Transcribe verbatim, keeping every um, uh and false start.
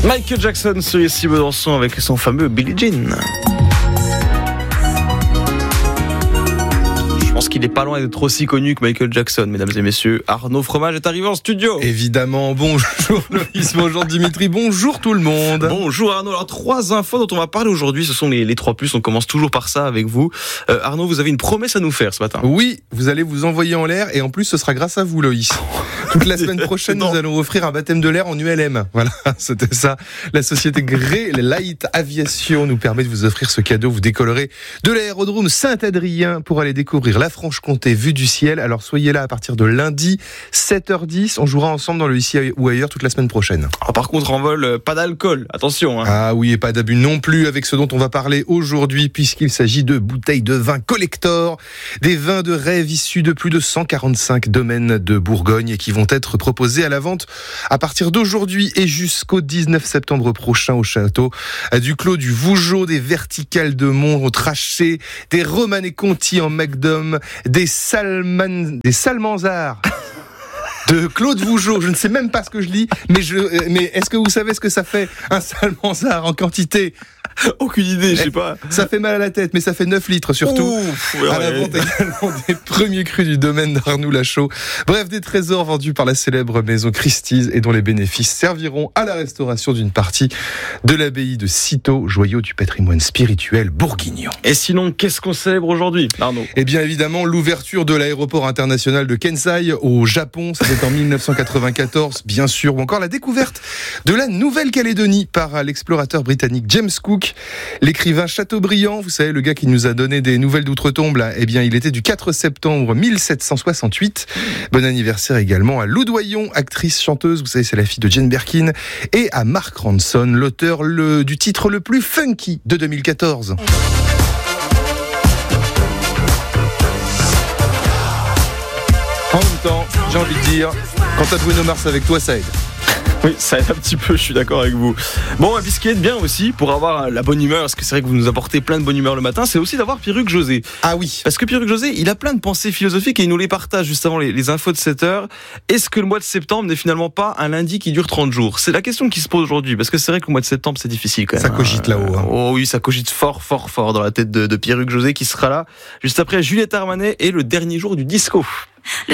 Michael Jackson sur Ici Besançon avec son fameux Billie Jean. Je pense qu'il est pas loin d'être aussi connu que Michael Jackson, mesdames et messieurs. Arnaud Fromage est arrivé en studio. Évidemment, bonjour Loïs, bonjour Dimitri, bonjour tout le monde. Bonjour Arnaud, alors trois infos dont on va parler aujourd'hui, ce sont les, les trois plus, on commence toujours par ça avec vous. Euh, Arnaud, vous avez une promesse à nous faire ce matin. Oui, vous allez vous envoyer en l'air et en plus ce sera grâce à vous Loïs. Toute la semaine prochaine, nous allons offrir un baptême de l'air en U L M. Voilà, c'était ça. La société Grey Light Aviation nous permet de vous offrir ce cadeau. Vous décollerez de l'aérodrome Saint-Adrien pour aller découvrir la Franche-Comté vue du ciel. Alors soyez là à partir de lundi, sept heures dix. On jouera ensemble dans le Ici ou ailleurs toute la semaine prochaine. Alors, par contre, en vol, pas d'alcool. Attention. Hein. Ah oui, et pas d'abus non plus avec ce dont on va parler aujourd'hui, puisqu'il s'agit de bouteilles de vin collector, des vins de rêve issus de plus de cent quarante-cinq domaines de Bourgogne et qui vont être proposés à la vente à partir d'aujourd'hui et jusqu'au dix-neuf septembre prochain au château du Clos du Vougeot, des Verticales de Montrachet, des Romanée Conti en Macdom, des Salman, des Salmanzars de Claude Vougeot. Je ne sais même pas ce que je lis, mais je, mais est-ce que vous savez ce que ça fait un Salmanzar en quantité? Aucune idée, je sais pas. Ça fait mal à la tête, mais ça fait neuf litres surtout. Ouf, ouais, à la vente également des premiers crus du domaine d'Arnoux Lachaud. Bref, des trésors vendus par la célèbre maison Christie's et dont les bénéfices serviront à la restauration d'une partie de l'abbaye de Cîteaux, joyau du patrimoine spirituel bourguignon. Et sinon, qu'est-ce qu'on célèbre aujourd'hui, Arnaud? Eh bien, évidemment, l'ouverture de l'aéroport international de Kansai au Japon, c'était en dix-neuf cent quatre-vingt-quatorze, bien sûr, ou encore la découverte de la Nouvelle-Calédonie par l'explorateur britannique James Cook. L'écrivain Chateaubriand, vous savez, le gars qui nous a donné des nouvelles d'outre-tombe, là, eh bien, il était du quatre septembre mille sept cent soixante-huit. Bon anniversaire également à Lou Doyon, actrice, chanteuse, vous savez, c'est la fille de Jane Birkin, et à Mark Ronson, l'auteur le, du titre le plus funky de deux mille quatorze. En même temps, j'ai envie de dire, quand t'as Bruno Mars avec toi, ça aide. Oui, ça aide un petit peu, je suis d'accord avec vous. Bon, et ce qui aide bien aussi, pour avoir la bonne humeur, parce que c'est vrai que vous nous apportez plein de bonne humeur le matin, c'est aussi d'avoir Pierruc José. Ah oui. Parce que Pierruc José, il a plein de pensées philosophiques et il nous les partage juste avant les, les infos de sept heures. Est-ce que le mois de septembre n'est finalement pas un lundi qui dure trente jours? C'est la question qui se pose aujourd'hui, parce que c'est vrai que le mois de septembre, c'est difficile quand même. Ça cogite là-haut. Hein. Oh oui, ça cogite fort, fort, fort dans la tête de, de Pierruc José qui sera là juste après Juliette Armanet et le dernier jour du disco. Le